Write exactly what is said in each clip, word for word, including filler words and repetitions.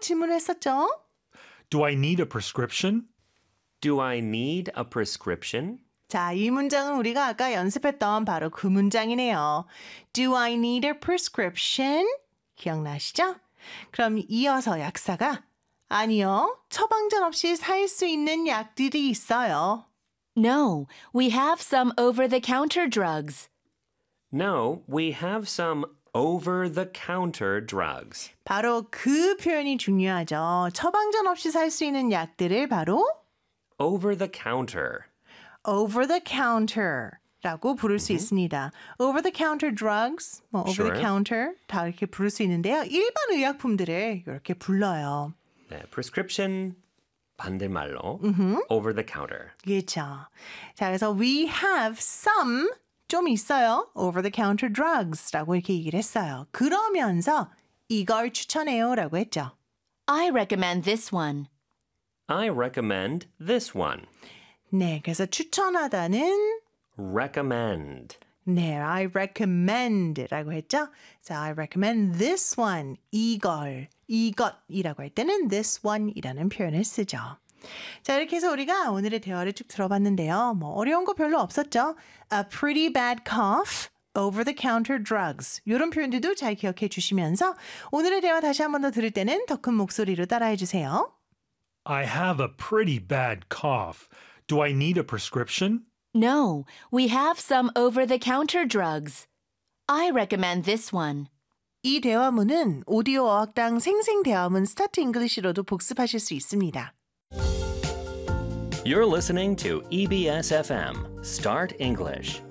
질문을 했었죠. Do I need a prescription? Do I need a prescription? 자, 이 문장은 우리가 아까 연습했던 바로 그 문장이네요. Do I need a prescription? 기억나시죠? 그럼 이어서 약사가 아니요, 처방전 없이 살 수 있는 약들이 있어요. No, we have some over-the-counter drugs. No, we have some over-the-counter drugs. 바로 그 표현이 중요하죠. 처방전 없이 살 수 있는 약들을 바로 over-the-counter. over-the-counter라고 부를 수 있습니다. over-the-counter drugs, 뭐 Sure. over-the-counter 다 이렇게 부를 수 있는데요. 일반 의약품들을 이렇게 불러요. 네, prescription 반대말로 over-the-counter. 그렇죠. 자, 그래서 we have some 좀 있어요. over-the-counter drugs라고 이렇게 얘기를 했어요. 그러면서 이걸 추천해요라고 했죠. I recommend this one. I recommend this one. 네, 그래서 추천하다는 Recommend. 네, I recommend라고 했죠. 자, I recommend this one, 이걸, 이것이라고 할 때는 this one이라는 표현을 쓰죠. 자, 이렇게 해서 우리가 오늘의 대화를 쭉 들어봤는데요. 뭐 어려운 거 별로 없었죠. A pretty bad cough, over-the-counter drugs 이런 표현들도 잘 기억해 주시면서 오늘의 대화 다시 한 번 더 들을 때는 더 큰 목소리로 따라해 주세요. I have a pretty bad cough. Do I need a prescription? No, we have some over-the-counter drugs. I recommend this one. 이 대화문은 오디오 어학당 생생대화문 스타트 잉글리시로도 복습하실 수 있습니다. You're listening to E B S F M. Start English.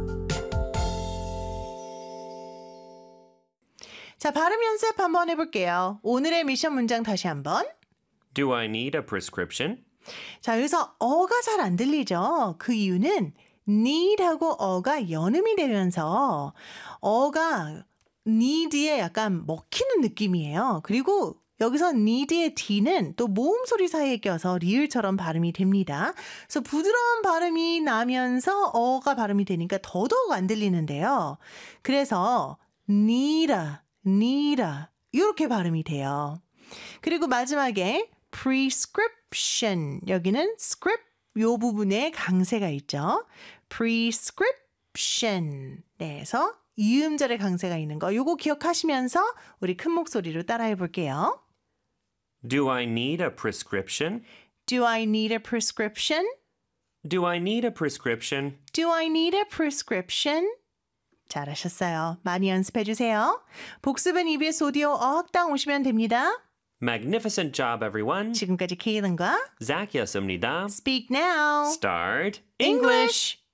자, 발음 연습 한번 해볼게요. 오늘의 미션 문장 다시 한번. Do I need a prescription? 자, 여기서 어가 잘 안 들리죠? 그 이유는 need하고 어가 연음이 되면서 어가 need에 약간 먹히는 느낌이에요. 그리고 여기서 need의 D는 또 모음 소리 사이에 껴서 리을처럼 발음이 됩니다. 그래서 부드러운 발음이 나면서 어가 발음이 되니까 더더욱 안 들리는데요. 그래서 need아, need아 이렇게 발음이 돼요. 그리고 마지막에 prescription 여기는 script 요 부분에 강세가 있죠. prescription 네, 그래서 이음절에 강세가 있는 거 요거 기억하시면서 우리 큰 목소리로 따라해 볼게요. Do I need a prescription? Do I need a prescription? Do I need a prescription? Do I need a prescription? 잘하셨어요. 많이 연습해 주세요. 복습은 이비에스 오디오 어학당 오시면 됩니다. Magnificent job, everyone. 지금까지 케이런과 Zachyas입니다. Speak Now Start English.